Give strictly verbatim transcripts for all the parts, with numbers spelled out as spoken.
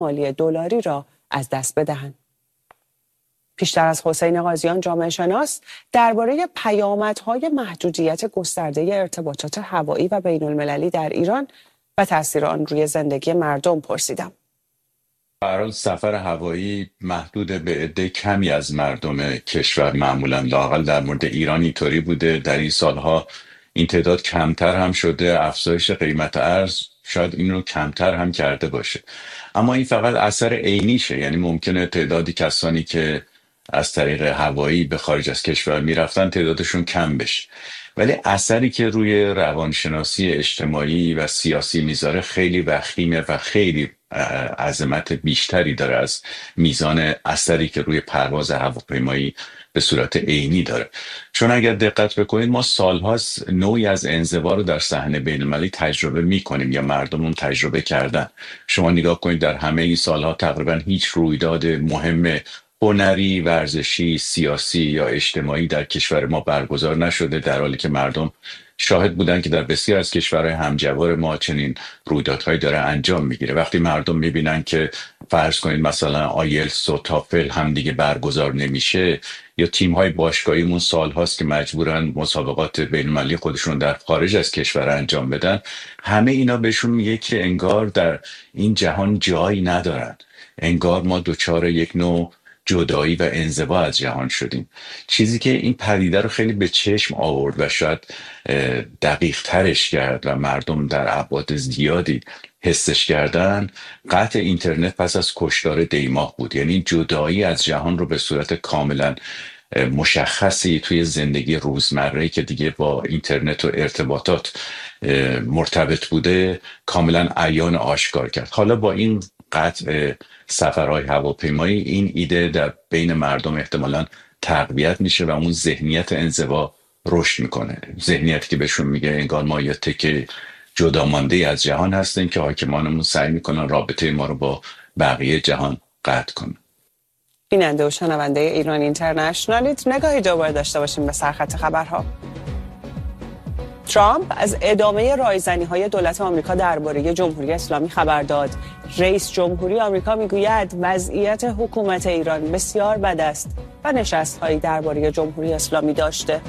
مالی دلاری را از دست بدهند. پیشتر از حسین قاضیان جامعه شناس درباره پیامدهای محدودیت گسترده ارتباطات هوایی و بین المللی در ایران و تاثیر آن روی زندگی مردم پرسیدم. به هر حال سفر هوایی محدود به عده کمی از مردم کشور معمولا، لااقل در مورد ایران اینطوری بوده. در این سالها این تعداد کمتر هم شده، افزایش قیمت ارز شاید این رو کمتر هم کرده باشه، اما این فقط اثر عینیشه. یعنی ممکنه تعدادی کسانی که از طریق هوایی به خارج از کشور میرفتن تعدادشون کم بشه، ولی اثری که روی روانشناسی اجتماعی و سیاسی میذاره خیلی وخیمه و خیلی عظمت بیشتری داره از میزان اثری که روی پرواز هواپیمایی به صورت عینی داره. چون اگر دقت بکنید ما سالهاست نوعی از انزوا رو در صحنه بین‌المللی تجربه میکنیم یا مردمون تجربه کردن. شما نگاه کنید در همه این سالها تقریبا هیچ رویداد مهم هنری، ورزشی، سیاسی یا اجتماعی در کشور ما برگزار نشده، در حالی که مردم شاهد بودن که در بسیار از کشورهای همجوار ما چنین رویدادهایی داره انجام میگیره. وقتی مردم میبینن که فرض کنید مثلا آیلتس و تافل هم دیگه برگزار نمیشه، یا تیم‌های باشگاهیمون سالهاست که مجبورن مسابقات بین‌المللی خودشون در خارج از کشور انجام بدن، همه اینا بهشون میگه که انگار در این جهان جایی ندارن، انگار ما دوچار یک نوع جدایی و انزوا از جهان شدیم. چیزی که این پدیده رو خیلی به چشم آورد و شاید دقیق ترش کرد و مردم در ابعاد زیادی حسش کردن، قطع اینترنت پس از کشتار دیماه بود. یعنی جدایی از جهان رو به صورت کاملا مشخصی توی زندگی روزمره که دیگه با اینترنت و ارتباطات مرتبط بوده کاملا عیان آشکار کرد. حالا با این قطع سفرهای هواپیمایی این ایده در بین مردم احتمالاً تقویت میشه و اون ذهنیت انزوا رشد میکنه، ذهنیتی که بهشون میگه انگار ما یه تکه جدا مانده از جهان هستیم که حاکمانمون سعی میکنن رابطه ما رو با بقیه جهان قطع کنن. بیننده و شنونده ایران اینترنشنالیت، نگاهی دوباره داشته باشیم به سرخط خبرها. ترامپ از ادامه رایزنی‌های دولت آمریکا درباره جمهوری اسلامی خبر داد. رئیس جمهوری آمریکا میگوید وضعیت حکومت ایران بسیار بد است و نشست‌هایی درباره جمهوری اسلامی داشته.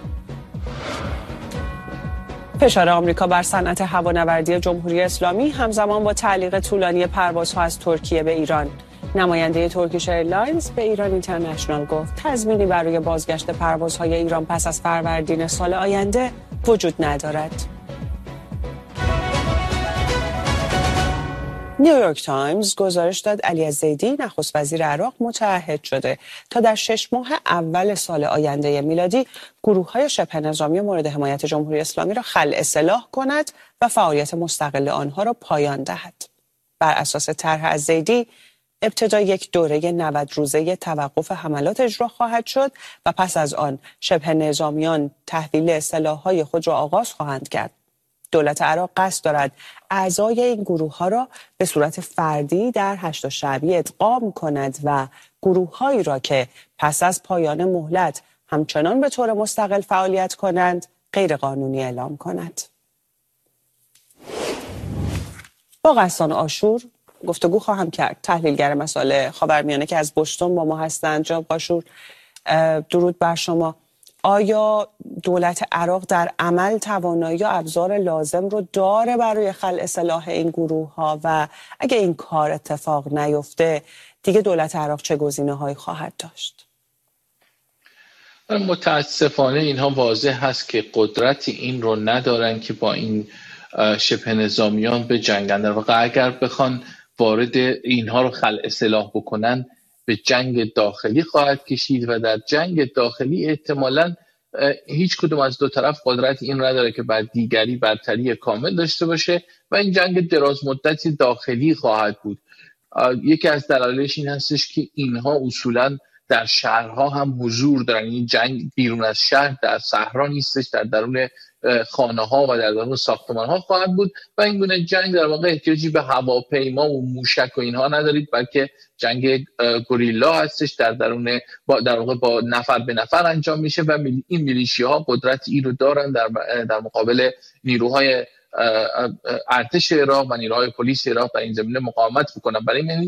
فشار آمریکا بر صنعت هوانوردی جمهوری اسلامی همزمان با تعلیق طولانی پروازها از ترکیه به ایران. نماینده ترکیش ایرلاینز به ایران اینترنشنال گفت تضمینی برای بازگشت پروازهای ایران پس از فروردین سال آینده وجود ندارد. نیویورک تایمز گزارش داد علی الزیدی نخست وزیر عراق متعهد شده تا در شش ماه اول سال آینده میلادی گروه‌های شبه نظامی مورد حمایت جمهوری اسلامی را خلع سلاح کند و فعالیت مستقل آنها را پایان دهد. بر اساس طرح الزیدی ابتدا یک دوره نود روزه توقف حملات اجرا خواهد شد و پس از آن شبه نظامیان تحویل سلاح‌های خود را آغاز خواهند کرد. دولت عراق قصد دارد اعضای این گروه‌ها را به صورت فردی در هشت شعبی ادغام کند و گروه‌هایی را که پس از پایان مهلت همچنان به طور مستقل فعالیت کنند غیرقانونی اعلام کند. با غسان آشور گفتگو خواهم کرد، تحلیلگر مسائل خاورمیانه که از بوستون با ما هستند. جناب آشور، درود بر شما. آیا دولت عراق در عمل توانایی یا ابزار لازم رو داره برای خلع سلاح این گروه ها و اگه این کار اتفاق نیفته دیگه دولت عراق چه گزینه‌هایی خواهد داشت؟ متاسفانه اینها واضح هست که قدرت این رو ندارن که با این شبه نظامیان به جنگن. در واقع اگر بخوان وارد اینها رو خلع سلاح بکنن به جنگ داخلی خواهد کشید و در جنگ داخلی احتمالاً هیچ کدوم از دو طرف قدرت این را نداره که بر دیگری برتری کامل داشته باشه و این جنگ دراز مدتی داخلی خواهد بود. یکی از دلایلش این هستش که اینها اصولاً در شهرها هم حضور دارن. این جنگ بیرون از شهر در صحرا نیستش، در درون خانه ها و در درون ساختمان ها خواهد بود و این گونه جنگ در واقع احتیاجی به هواپیما و موشک و اینها ندارید، بلکه جنگ گوریلا هستش، در درون با در واقع با نفر به نفر انجام میشه و این میلیشیا ها قدرت این رو دارن در در مقابل نیروهای ارتش عراق و نیروهای پلیس عراق در این زمینه مقاومت بکنن. برای